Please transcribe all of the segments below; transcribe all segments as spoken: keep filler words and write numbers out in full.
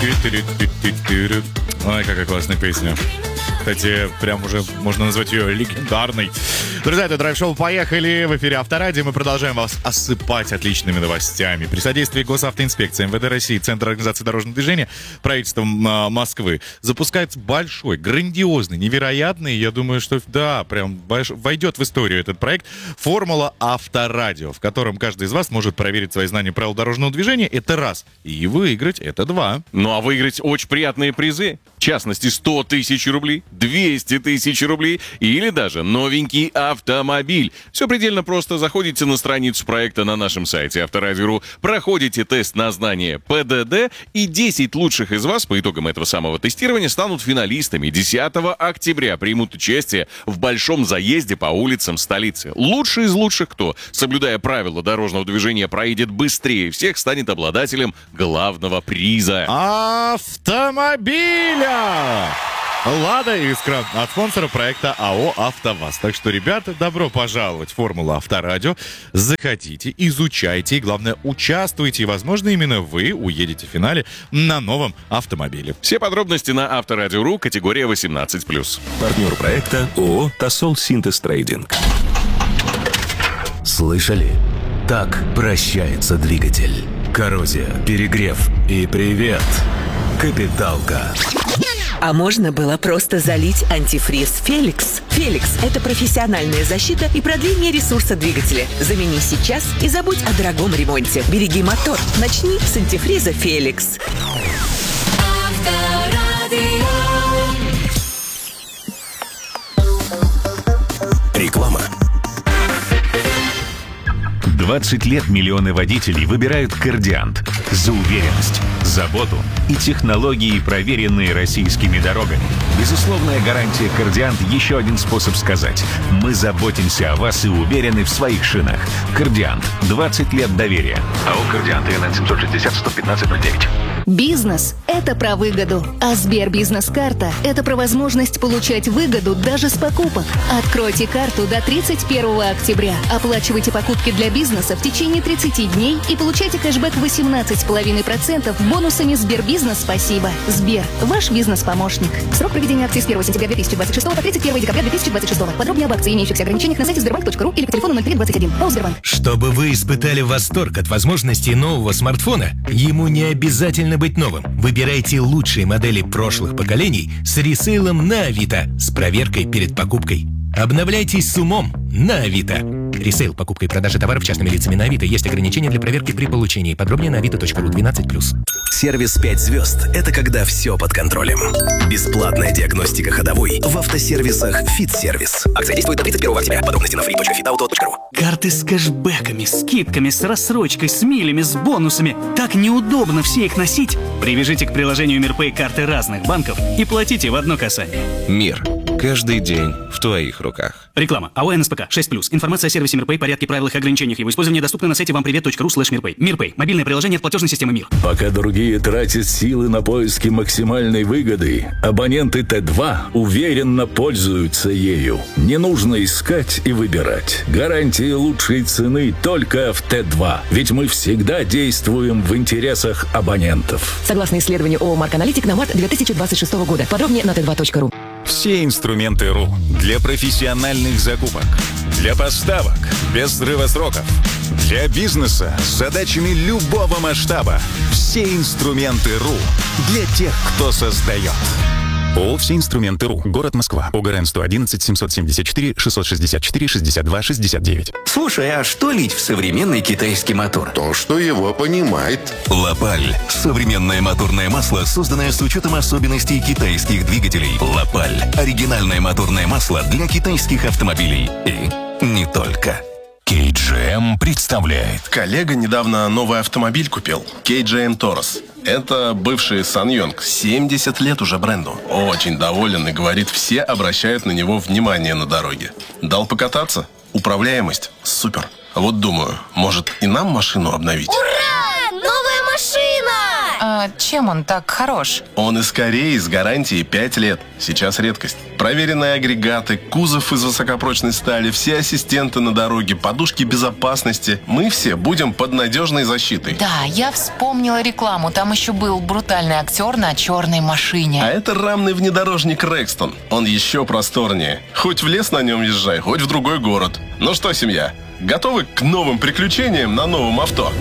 Ой, какая классная песня. Кстати, прям уже можно назвать ее легендарной. Друзья, это драйв-шоу «Поехали!» В эфире Авторадио. Мы продолжаем вас осыпать отличными новостями. При содействии Госавтоинспекции, эм вэ дэ России, Центр организации дорожного движения, правительством Москвы запускается большой, грандиозный, невероятный, я думаю, что, да, прям больш... войдет в историю этот проект «Формула Авторадио», в котором каждый из вас может проверить свои знания правил дорожного движения. Это раз. И выиграть — это два. Ну, а выиграть очень приятные призы. В частности, сто тысяч рублей, двести тысяч рублей или даже новенький автомобиль. Все предельно просто. Заходите на страницу проекта на нашем сайте Авторадио точка ру, проходите тест на знание пэ дэ дэ, и десять лучших из вас по итогам этого самого тестирования станут финалистами. десятого октября примут участие в большом заезде по улицам столицы. Лучший из лучших, кто, соблюдая правила дорожного движения, проедет быстрее всех, станет обладателем главного приза. Автомобиля! «Лада Искра» от спонсора проекта АО «АвтоВАЗ». Так что, ребята, добро пожаловать в «Формулу Авторадио». Заходите, изучайте и, главное, участвуйте. И, возможно, именно вы уедете в финале на новом автомобиле. Все подробности на Авторадио точка ру, категория восемнадцать плюс. Партнер проекта ООО «Тосол Синтез Трейдинг». Слышали? Так прощается двигатель. Коррозия, перегрев и привет, капиталка. А можно было просто залить антифриз «Феликс». «Феликс» — это профессиональная защита и продление ресурса двигателя. Замени сейчас и забудь о дорогом ремонте. Береги мотор. Начни с антифриза «Феликс». Реклама. двадцать лет миллионы водителей выбирают «Кардиант» за уверенность, заботу и технологии, проверенные российскими дорогами. Безусловная гарантия «Кардиант» — еще один способ сказать: мы заботимся о вас и уверены в своих шинах. «Кардиант» — двадцать лет доверия. АО «Кардиант» эн эн семьсот шестьдесят сто пятнадцать ноль девять. Бизнес – это про выгоду, а Сбербизнес-карта – это про возможность получать выгоду даже с покупок. Откройте карту до тридцать первого октября. Оплачивайте покупки для бизнеса в течение тридцати дней и получайте кэшбэк восемнадцать целых пять десятых процента бонусами Сбербизнес «Спасибо». Сбер – ваш бизнес-помощник. Срок проведения акции с первого сентября две тысячи двадцать шестого по тридцать первого декабря две тысячи двадцать шестого. Подробнее об акции, имеющихся ограничениях, на сайте сбербанк точка ру или по телефону ноль три двадцать один. ООО «Сбербанк». Чтобы вы испытали восторг от возможностей нового смартфона, ему не обязательно быть новым. Выбирайте лучшие модели прошлых поколений с ресейлом на Авито с проверкой перед покупкой. Обновляйтесь с умом на Авито. Ресейл, покупка и продажа товаров частными лицами на Авито. Есть ограничения для проверки при получении. Подробнее на авито точка ру двенадцать плюс. Сервис пять звезд – это когда все под контролем. Бесплатная диагностика ходовой в автосервисах «Фит-сервис». Акция действует до тридцать первого октября. Подробности на фри точка фит ауто точка ру. Карты с кэшбэками, скидками, с рассрочкой, с милями, с бонусами. Так неудобно все их носить. Привяжите к приложению МирПэй карты разных банков и платите в одно касание. Мир. Каждый день в твоих руках. Реклама. АО эн эс пэ ка шесть плюс. Информация о сервисе МирПэй, порядке, правилах и ограничениях его использования доступна на сайте вампривет точка ру слэш мирпэй. МирПэй. Мобильное приложение от платежной системы МИР. Пока другие тратят силы на поиски максимальной выгоды, абоненты Т два уверенно пользуются ею. Не нужно искать и выбирать. Гарантия лучшей цены только в Т два. Ведь мы всегда действуем в интересах абонентов. Согласно исследованию ООО «Марк Аналитик» на март две тысячи двадцать шестого года. Подробнее на тэ два точка ру. Все инструменты РУ для профессиональных закупок, для поставок без срыва сроков, для бизнеса с задачами любого масштаба. Все инструменты РУ для тех, кто создает. ООО «Все инструменты РУ». Город Москва. ОГРН сто одиннадцать семьсот семьдесят четыре шестьсот шестьдесят четыре шестьдесят два шестьдесят девять. Слушай, а что лить в современный китайский мотор? То, что его понимает. Лапаль. Современное моторное масло, созданное с учетом особенностей китайских двигателей. Лапаль. Оригинальное моторное масло для китайских автомобилей. И не только. кей джи эм представляет. Коллега недавно новый автомобиль купил. кей джи эм Taurus. Это бывший Саньонг. семьдесят лет уже бренду. Очень доволен и говорит, все обращают на него внимание на дороге. Дал покататься? Управляемость? Супер. Вот думаю, может и нам машину обновить? Ура! Новая машина! А Но чем он так хорош? Он из Кореи с гарантией пять лет. Сейчас редкость. Проверенные агрегаты, кузов из высокопрочной стали, все ассистенты на дороге, подушки безопасности. Мы все будем под надежной защитой. Да, я вспомнила рекламу. Там еще был брутальный актер на черной машине. А это рамный внедорожник Рекстон. Он еще просторнее. Хоть в лес на нем езжай, хоть в другой город. Ну что, семья, готовы к новым приключениям на новом авто?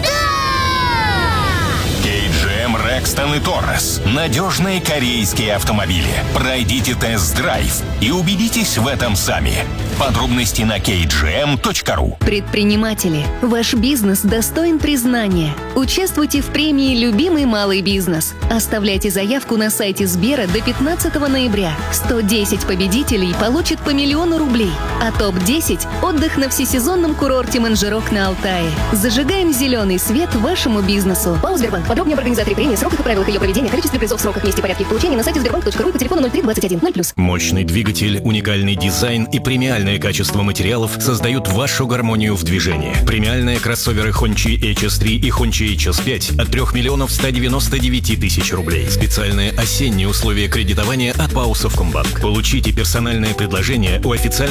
кей джи эм Рекстон и Торрес. Надежные корейские автомобили. Пройдите тест-драйв и убедитесь в этом сами. Подробности на кей джи эм точка ру. Предприниматели, ваш бизнес достоин признания. Участвуйте в премии «Любимый малый бизнес». Оставляйте заявку на сайте Сбера до пятнадцатого ноября. сто десять победителей получат по миллиону рублей. А топ десять – отдых на всесезонном курорте Манжерок на Алтае. Зажигаем зеленый свет вашему бизнесу. ПАО «Сбербанк». Подробнее об организаторе премии, сроках и правилах ее проведения, количестве призов, сроках, месте и порядке их получения на сайте сбербанк точка ру по телефону ноль три двадцать один ноль плюс. Мощный двигатель, уникальный дизайн и премиальное качество материалов создают вашу гармонию в движении. Премиальные кроссоверы Hongqi эйч эс три и Hongqi эйч эс пять от трёх миллионов ста девяноста девяти тысяч рублей. Специальные осенние условия кредитования от ПАО «Совкомбанк». Получите персональное предложение у официального